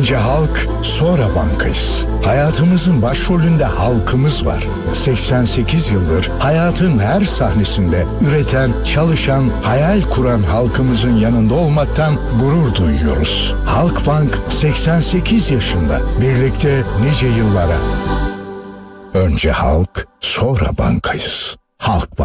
Önce halk, sonra bankayız. Hayatımızın başrolünde halkımız var. 88 yıldır hayatın her sahnesinde üreten, çalışan, hayal kuran halkımızın yanında olmaktan gurur duyuyoruz. Halkbank 88 yaşında. Birlikte nice yıllara. Önce halk, sonra bankayız. Halkbank.